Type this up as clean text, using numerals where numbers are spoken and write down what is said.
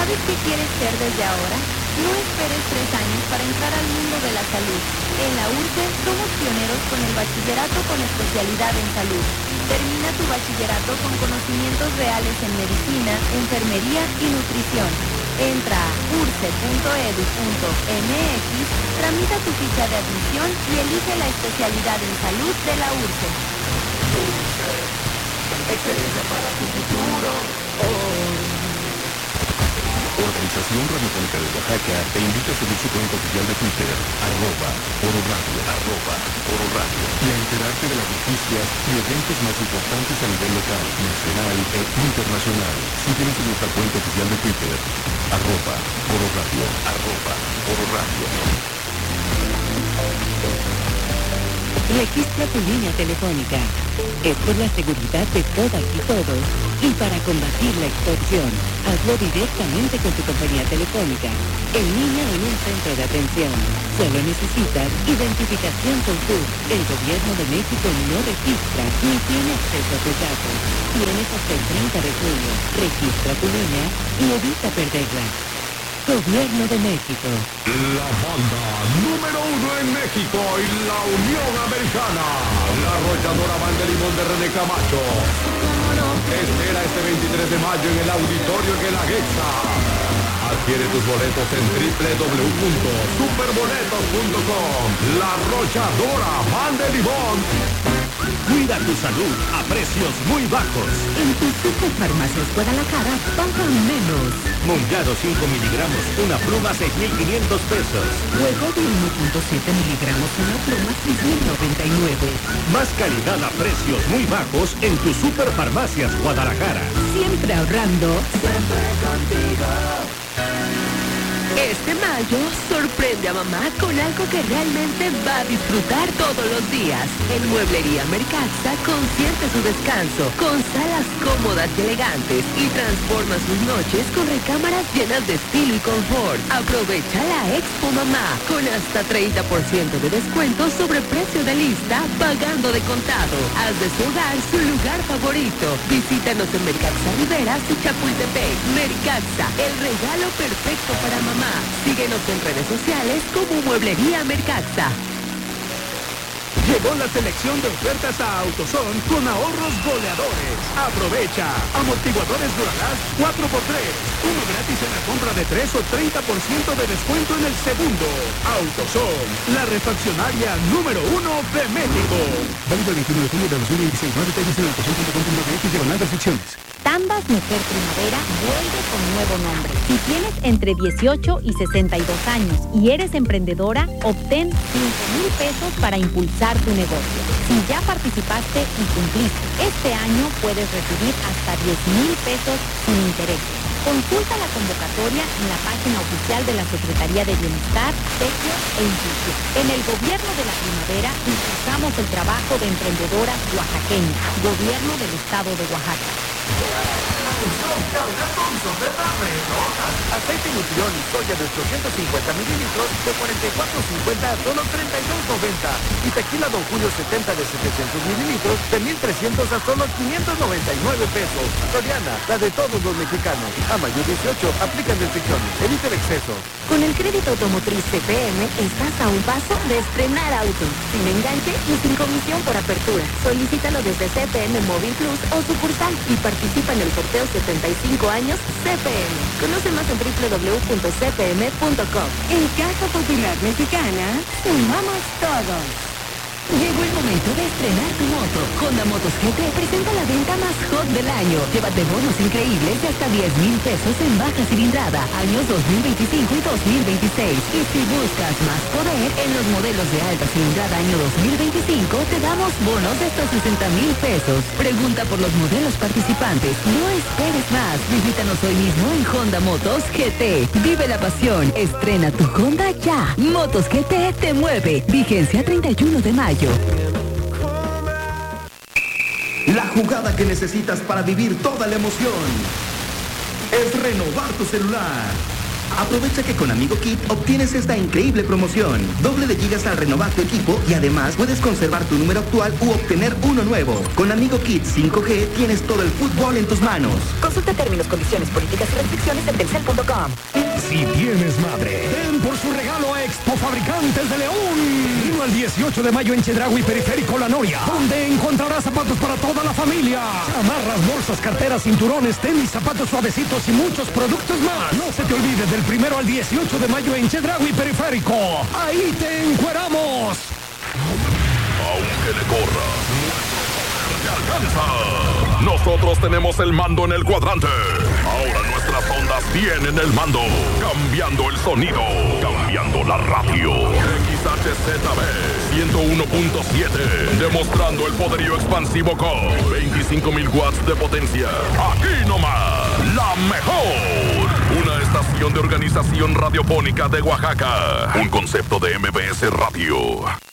¿Sabes qué quieres ser desde ahora? No esperes 3 años para entrar al mundo de la salud. En la URSSE somos pioneros con el bachillerato con especialidad en salud. Termina tu bachillerato con conocimientos reales en medicina, enfermería y nutrición. Entra a urse.edu.mx, tramita tu ficha de admisión y elige la especialidad en salud de la URSSE. Excelente para tu futuro. Organización Radiofónica de Oaxaca te invita a seguir su cuenta oficial de Twitter, @Oro Radio, y a enterarte de las noticias y eventos más importantes a nivel local, nacional e internacional. Síguenos en nuestra cuenta oficial de Twitter, @Oro Radio. Registra tu línea telefónica. Es por la seguridad de todas y todos y para combatir la extorsión. Hazlo directamente con tu compañía telefónica, en línea o en un centro de atención. Solo necesitas identificación con CUR. El Gobierno de México no registra ni tiene acceso a tus datos. Tienes hasta el 30 de junio. Registra tu línea y evita perderla. Gobierno de México. La banda número 1 en México y la Unión Americana. La arrolladora Banda Limón de René Camacho. Espera este 23 de mayo en el auditorio en el Aguexa. Adquiere tus boletos en www.superboletos.com. La arrolladora Banda Limón. Cuida tu salud a precios muy bajos. En tu Superfarmacias Guadalajara paga menos. Mounjaro 5 miligramos, una pluma, 6,500 pesos. Luego de 1.7 miligramos, una pluma, 6,099. Más calidad a precios muy bajos en tu Superfarmacias Guadalajara. Siempre ahorrando. Siempre contigo. Este mayo, sorprende a mamá con algo que realmente va a disfrutar todos los días. En Mueblería Mercaxa consiente su descanso con salas cómodas y elegantes y transforma sus noches con recámaras llenas de estilo y confort. Aprovecha la Expo Mamá con hasta 30% de descuento sobre precio de lista, pagando de contado. Haz de su hogar su lugar favorito. Visítanos en Mercaxa Riveras y Chapultepec. Mercaxa, el regalo perfecto para mamá. Síguenos en redes sociales como Mueblería Mercaxa. Llegó la selección de ofertas a AutoZone con ahorros goleadores. Aprovecha. Amortiguadores Duralast 4x3. Uno gratis en la compra de 3 o 30% de descuento en el segundo. AutoZone, la refaccionaria número 1 de México. Válido el 21 de junio de 2016. Más detalles en autozone.com.mx diagonal restricciones. Tambas Mujer Primavera vuelve con nuevo nombre. Si tienes entre 18 y 62 años y eres emprendedora, obtén 5,000 pesos para impulsar tu negocio. Si ya participaste y cumpliste, este año puedes recibir hasta 10,000 pesos sin interés. Consulta la convocatoria en la página oficial de la Secretaría de Bienestar, Techo e Inclusión. En el Gobierno de la Primavera impulsamos el trabajo de emprendedoras oaxaqueñas. Gobierno del Estado de Oaxaca. Atención, cargar con ofertas relojas. Aceite Nutrión y soya de 850 mililitros de 44.50 a solo 32.90. Y tequila Don Julio 70 de 700 mililitros de 1.300 a solo 599 pesos. Soriana, la de todos los mexicanos. A mayo 18, aplican restricciones. Evita el exceso. Con el crédito automotriz CPM estás a un paso de estrenar auto. Sin enganche y sin comisión por apertura. Solicítalo desde CPM Móvil Plus o sucursal y participa en el sorteo 75 años CPM. Conoce más en www.cpm.com. En Caja Popular Mexicana, sumamos todos. Llegó el momento de estrenar tu moto. Honda Motos GT presenta la venta más hot del año. Llévate bonos increíbles de hasta 10,000 pesos en baja cilindrada, años 2025 y 2026. Y si buscas más poder, en los modelos de alta cilindrada año 2025 te damos bonos de hasta 60,000 pesos. Pregunta por los modelos participantes. No esperes más. Visítanos hoy mismo en Honda Motos GT. Vive la pasión. Estrena tu Honda ya. Motos GT te mueve. Vigencia 31 de mayo. La jugada que necesitas para vivir toda la emoción es renovar tu celular. Aprovecha que con Amigo Kit obtienes esta increíble promoción. Doble de gigas al renovar tu equipo y además puedes conservar tu número actual u obtener uno nuevo. Con Amigo Kit 5G tienes todo el fútbol en tus manos. Consulta términos, condiciones, políticas y restricciones en telcel.com. Si tienes madre, ven por su regalo a Expo Fabricantes de León. 1 al 18 de mayo en Chedraui Periférico La Noria, donde encontrarás zapatos para toda la familia. Chamarras, bolsas, carteras, cinturones, tenis, zapatos suavecitos y muchos productos más. No se te olvide del 1 al 18 de mayo en Chedraui Periférico. Ahí te encueramos. Aunque le corra, nuestro poder te alcanza. Nosotros tenemos el mando en el cuadrante. Ahora nuestras ondas tienen el mando. Cambiando el sonido. Cambiando la radio. XHZB 101.7. Demostrando el poderío expansivo con 25.000 watts de potencia. Aquí nomás. La mejor. Una estación de organización radiofónica de Oaxaca. Un concepto de MBS Radio.